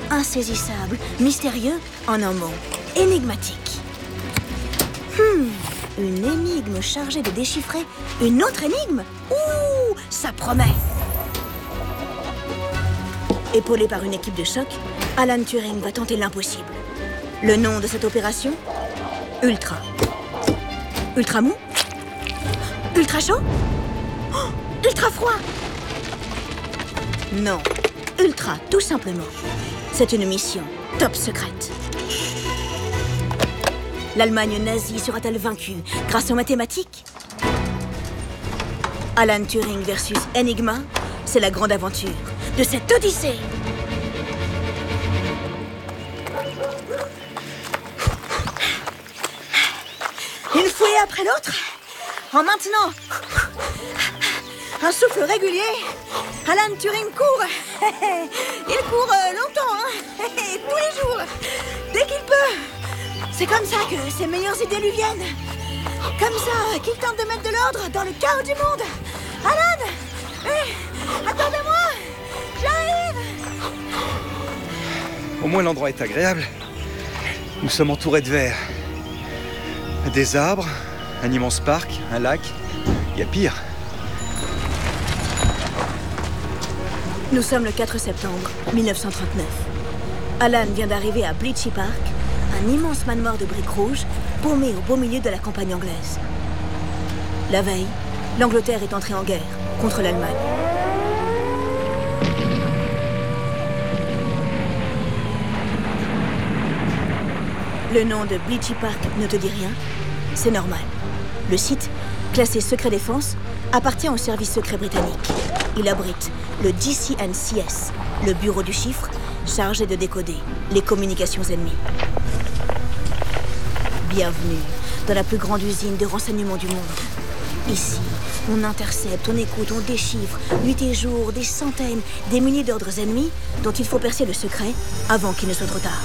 insaisissable, mystérieux, en un mot, énigmatique. Une énigme chargée de déchiffrer une autre énigme? Ouh, ça promet! Épaulé par une équipe de choc, Alan Turing va tenter l'impossible. Le nom de cette opération? Ultra. Ultra mou? Ultra chaud? Oh, ultra froid? Non, ultra, tout simplement. C'est une mission top secrète. L'Allemagne nazie sera-t-elle vaincue grâce aux mathématiques? Alan Turing versus Enigma, c'est la grande aventure de cette odyssée. Une fouée après l'autre. En maintenant un souffle régulier, Alan Turing court. Il court longtemps, hein. Tous les jours, dès qu'il peut. C'est comme ça que ses meilleures idées lui viennent. Comme ça qu'il tente de mettre de l'ordre dans le chaos du monde. Alan, attendez-moi, j'arrive. Au moins l'endroit est agréable. Nous sommes entourés de verre. Des arbres, un immense parc, un lac. Il y a pire. Nous sommes le 4 septembre 1939. Alan vient d'arriver à Bletchley Park, un immense manoir de briques rouges, paumé au beau milieu de la campagne anglaise. La veille, l'Angleterre est entrée en guerre contre l'Allemagne. Le nom de Bletchley Park ne te dit rien? C'est normal. Le site, classé secret défense, appartient au service secret britannique. Il abrite le GCNCS, le bureau du chiffre, chargé de décoder les communications ennemies. Bienvenue dans la plus grande usine de renseignement du monde. Ici, on intercepte, on écoute, on déchiffre, nuit et jour, des centaines, des milliers d'ordres ennemis dont il faut percer le secret avant qu'il ne soit trop tard.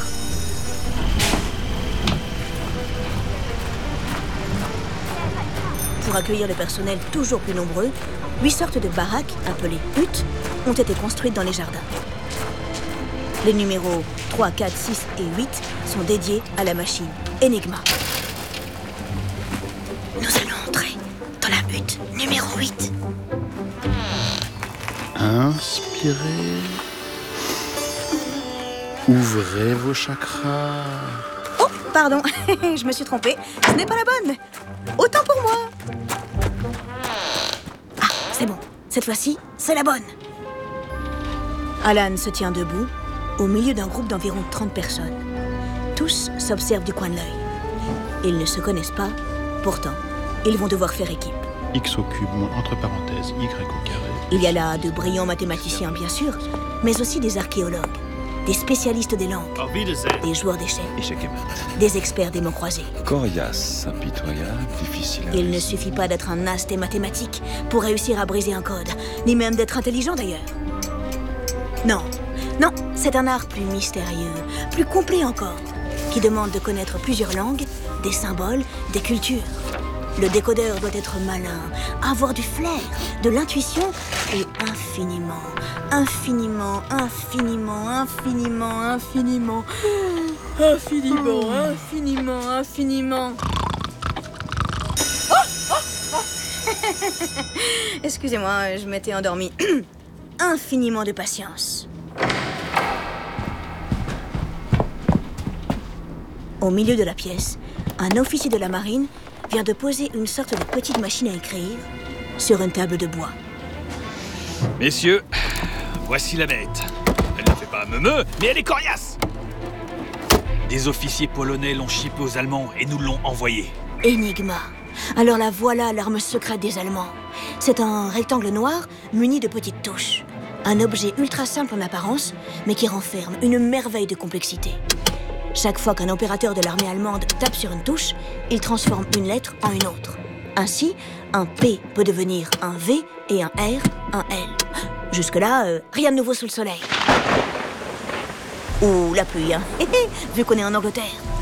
Pour accueillir le personnel toujours plus nombreux, 8 sortes de baraques, appelées huttes, ont été construites dans les jardins. Les numéros 3, 4, 6 et 8 sont dédiés à la machine Enigma. Nous allons entrer dans la hutte numéro 8. Inspirez. Ouvrez vos chakras. Oh, pardon, je me suis trompée. Ce n'est pas la bonne. Autant pour moi. Ah, c'est bon. Cette fois-ci, c'est la bonne. Alan se tient debout, au milieu d'un groupe d'environ 30 personnes. Tous s'observent du coin de l'œil. Ils ne se connaissent pas, pourtant, ils vont devoir faire équipe. X au cube, entre parenthèses, Y au carré. Il y a là de brillants mathématiciens, bien sûr, mais aussi des archéologues, des spécialistes des langues, des joueurs d'échecs, des experts des mots croisés. Coriace, impitoyable, difficile à Il ne réussir. suffit pas d'être un as des mathématiques pour réussir à briser un code, ni même d'être intelligent d'ailleurs. Non, c'est un art plus mystérieux, plus complet encore, qui demande de connaître plusieurs langues, des symboles, des cultures. Le décodeur doit être malin, avoir du flair, de l'intuition et infiniment, Excusez-moi, je m'étais endormie. Infiniment de patience. Au milieu de la pièce, un officier de la marine vient de poser une sorte de petite machine à écrire sur une table de bois. Messieurs, voici la bête. Elle ne fait pas meumeu, mais elle est coriace. Des officiers polonais l'ont chippé aux Allemands et nous l'ont envoyé. Enigma. Alors la voilà, l'arme secrète des Allemands. C'est un rectangle noir muni de petites touches. Un objet ultra simple en apparence, mais qui renferme une merveille de complexité. Chaque fois qu'un opérateur de l'armée allemande tape sur une touche, il transforme une lettre en une autre. Ainsi, un P peut devenir un V et un R, un L. Jusque-là, rien de nouveau sous le soleil. Ou la pluie, hein, vu qu'on est en Angleterre.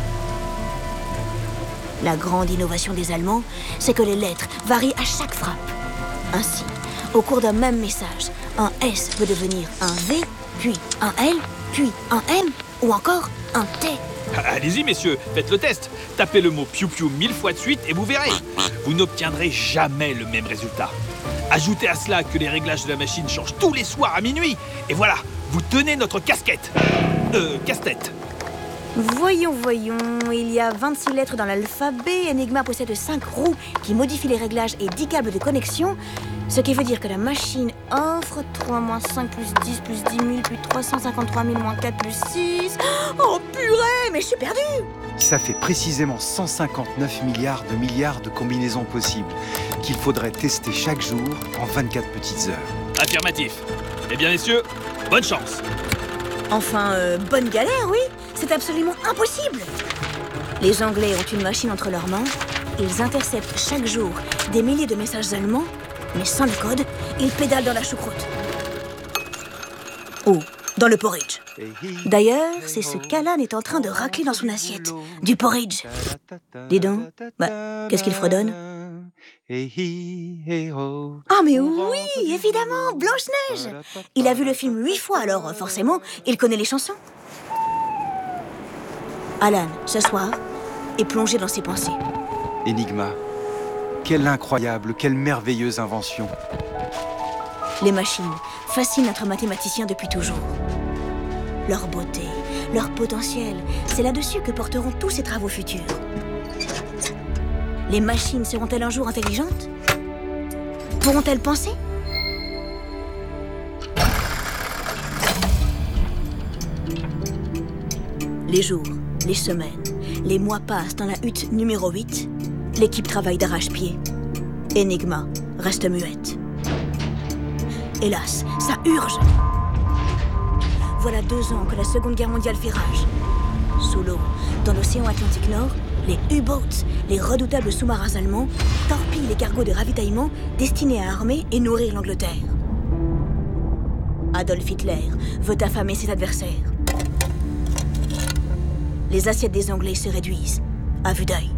La grande innovation des Allemands, c'est que les lettres varient à chaque frappe. Ainsi, au cours d'un même message, un S peut devenir un V, puis un L, puis un M ou encore un T. Allez-y, messieurs, faites le test. Tapez le mot piou-piou 1000 fois de suite et vous verrez. Vous n'obtiendrez jamais le même résultat. Ajoutez à cela que les réglages de la machine changent tous les soirs à minuit. Et voilà, vous tenez notre casquette. Casse-tête. Voyons, il y a 26 lettres dans l'alphabet. Enigma possède 5 roues qui modifient les réglages et 10 câbles de connexion. Ce qui veut dire que la machine offre 3 moins 5 plus 10 plus 10 000 plus 353 000 moins 4 plus 6. Oh purée, mais je suis perdue! Ça fait précisément 159 milliards de combinaisons possibles qu'il faudrait tester chaque jour en 24 petites heures. Affirmatif. Eh bien, messieurs, bonne chance. Enfin, bonne galère, oui. C'est absolument impossible. Les Anglais ont une machine entre leurs mains. Ils interceptent chaque jour des milliers de messages allemands, mais sans le code, ils pédalent dans la choucroute. Ou dans le porridge. D'ailleurs, c'est ce qu'Alan est en train de racler dans son assiette. Du porridge. Dis donc, qu'est-ce qu'il fredonne? Ah mais oui, évidemment, Blanche-Neige. Il a vu le film 8 fois, alors forcément, il connaît les chansons. Alan, ce soir, est plongé dans ses pensées. Enigma. Quelle incroyable, quelle merveilleuse invention. Les machines fascinent notre mathématicien depuis toujours. Leur beauté, leur potentiel, c'est là-dessus que porteront tous ses travaux futurs. Les machines seront-elles un jour intelligentes? Pourront-elles penser? Les jours, les semaines, les mois passent dans la hutte numéro 8. L'équipe travaille d'arrache-pied. Enigma reste muette. Hélas, ça urge. Voilà 2 ans que la Seconde Guerre mondiale fait rage. Sous l'eau, dans l'océan Atlantique Nord, les U-boats, les redoutables sous-marins allemands, torpillent les cargos de ravitaillement destinés à armer et nourrir l'Angleterre. Adolf Hitler veut affamer ses adversaires. Les assiettes des Anglais se réduisent, à vue d'œil.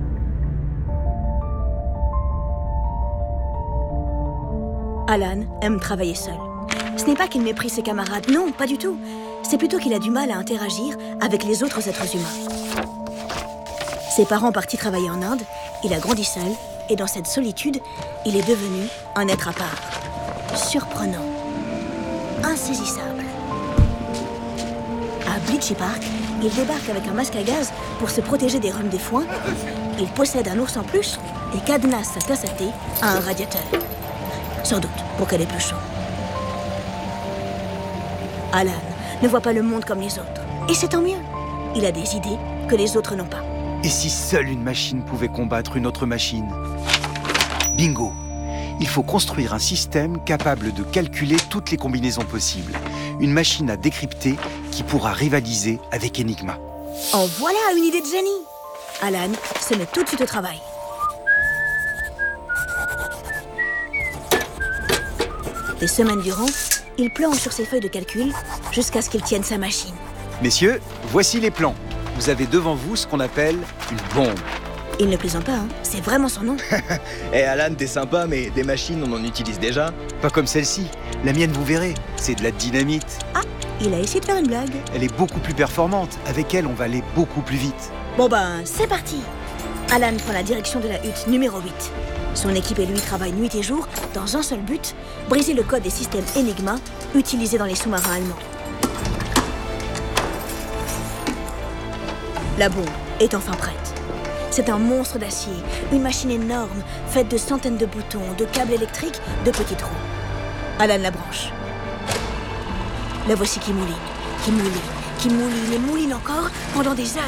Alan aime travailler seul. Ce n'est pas qu'il méprise ses camarades, non, pas du tout. C'est plutôt qu'il a du mal à interagir avec les autres êtres humains. Ses parents partis travailler en Inde, il a grandi seul, et dans cette solitude, il est devenu un être à part. Surprenant. Insaisissable. À Bletchley Park, il débarque avec un masque à gaz pour se protéger des rhumes des foins. Il possède un ours en peluche et cadenasse sa tasse à thé à un radiateur. Sans doute pour qu'elle ait plus chaud. Alan ne voit pas le monde comme les autres. Et c'est tant mieux. Il a des idées que les autres n'ont pas. Et si seule une machine pouvait combattre une autre machine? Bingo! Il faut construire un système capable de calculer toutes les combinaisons possibles. Une machine à décrypter qui pourra rivaliser avec Enigma. En voilà une idée de génie! Alan se met tout de suite au travail. Des semaines durant, il planche sur ses feuilles de calcul jusqu'à ce qu'il tienne sa machine. Messieurs, voici les plans. Vous avez devant vous ce qu'on appelle une bombe. Il ne plaisante pas, hein. C'est vraiment son nom. Eh Alan, t'es sympa, mais des machines, on en utilise déjà. Pas comme celle-ci. La mienne, vous verrez, c'est de la dynamite. Ah, il a essayé de faire une blague. Elle est beaucoup plus performante. Avec elle, on va aller beaucoup plus vite. Bon ben, c'est parti. Alan prend la direction de la hutte numéro 8. Son équipe et lui travaillent nuit et jour dans un seul but, briser le code des systèmes Enigma utilisés dans les sous-marins allemands. La bombe est enfin prête. C'est un monstre d'acier, une machine énorme, faite de centaines de boutons, de câbles électriques, de petites roues. Alan la branche. La voici qui mouline, qui mouline, qui mouline et mouline encore pendant des heures.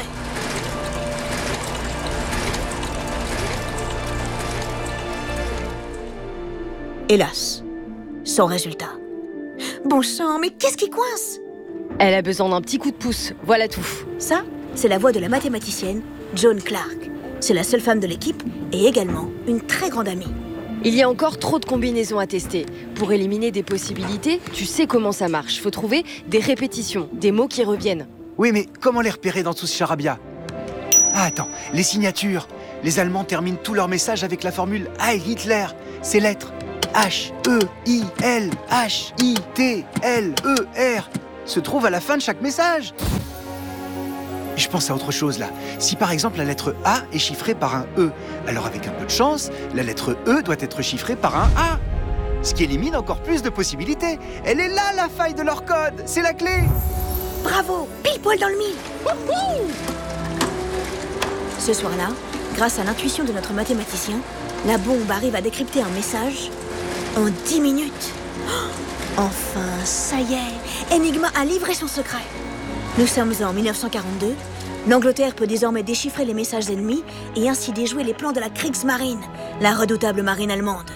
Hélas, sans résultat. Bon sang, mais qu'est-ce qui coince? Elle a besoin d'un petit coup de pouce, voilà tout. Ça, c'est la voix de la mathématicienne Joan Clark. C'est la seule femme de l'équipe et également une très grande amie. Il y a encore trop de combinaisons à tester. Pour éliminer des possibilités, tu sais comment ça marche. Faut trouver des répétitions, des mots qui reviennent. Oui, mais comment les repérer dans tout ce charabia? Ah, attends, les signatures. Les Allemands terminent tous leurs messages avec la formule Heil Hitler. Ces lettres H-E-I-L-H-I-T-L-E-R se trouve à la fin de chaque message. Je pense à autre chose là. Si par exemple la lettre A est chiffrée par un E, alors avec un peu de chance, la lettre E doit être chiffrée par un A. Ce qui élimine encore plus de possibilités. Elle est là la faille de leur code, c'est la clé. Bravo, pile poil dans le mille. Wouhou! Ce soir-là, grâce à l'intuition de notre mathématicien, la bombe arrive à décrypter un message en 10 minutes. Oh, enfin, ça y est, Enigma a livré son secret. Nous sommes en 1942. L'Angleterre peut désormais déchiffrer les messages ennemis et ainsi déjouer les plans de la Kriegsmarine, la redoutable marine allemande.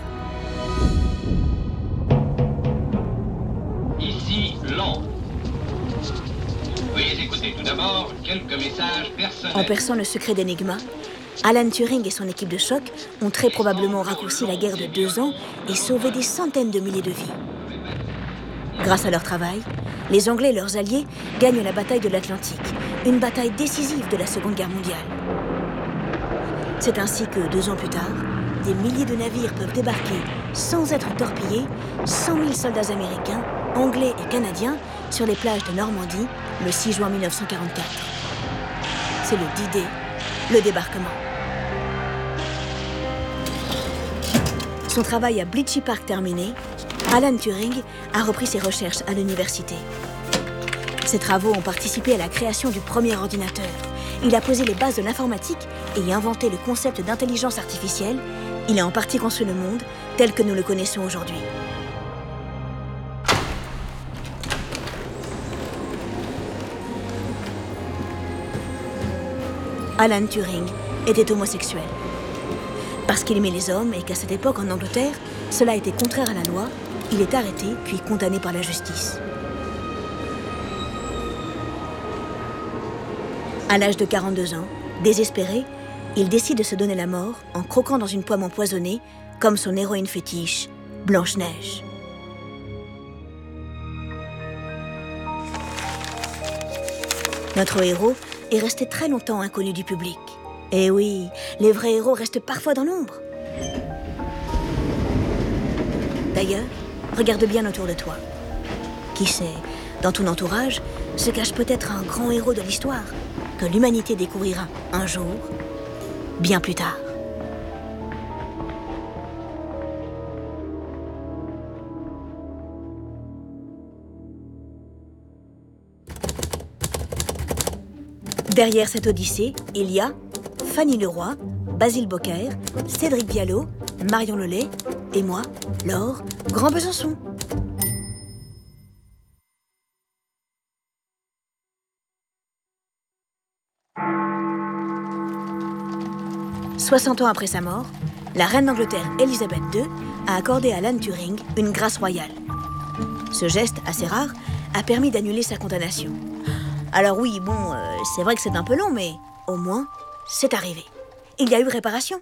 Ici, Londres. Veuillez écouter tout d'abord quelques messages personnels. En perçant le secret d'Enigma, Alan Turing et son équipe de choc ont très probablement raccourci la guerre de 2 ans et sauvé des centaines de milliers de vies. Grâce à leur travail, les Anglais et leurs alliés gagnent la bataille de l'Atlantique, une bataille décisive de la Seconde Guerre mondiale. C'est ainsi que, 2 ans plus tard, des milliers de navires peuvent débarquer sans être torpillés, 100 000 soldats américains, anglais et canadiens sur les plages de Normandie le 6 juin 1944. C'est le D-Day, le débarquement. Son travail à Bletchley Park terminé, Alan Turing a repris ses recherches à l'université. Ses travaux ont participé à la création du premier ordinateur. Il a posé les bases de l'informatique et inventé le concept d'intelligence artificielle. Il a en partie construit le monde tel que nous le connaissons aujourd'hui. Alan Turing était homosexuel. Parce qu'il aimait les hommes et qu'à cette époque en Angleterre, cela était contraire à la loi, il est arrêté puis condamné par la justice. À l'âge de 42 ans, désespéré, il décide de se donner la mort en croquant dans une pomme empoisonnée, comme son héroïne fétiche, Blanche-Neige. Notre héros est resté très longtemps inconnu du public. Et oui, les vrais héros restent parfois dans l'ombre. D'ailleurs, regarde bien autour de toi. Qui sait, dans ton entourage, se cache peut-être un grand héros de l'histoire que l'humanité découvrira un jour, bien plus tard. Derrière cette odyssée, il y a Fanny Leroy, Basile Bocquer, Cédric Bialot, Marion Lelay et moi, Laure, Grand Besançon. « 60 ans après sa mort, la reine d'Angleterre Elisabeth II a accordé à Alan Turing une grâce royale. Ce geste, assez rare, a permis d'annuler sa condamnation. Alors oui, bon, c'est vrai que c'est un peu long, mais au moins, c'est arrivé. Il y a eu réparation.